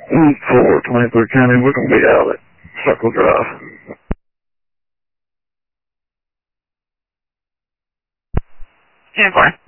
for 23rd County. We're going to be out at Circle Drive. And fine.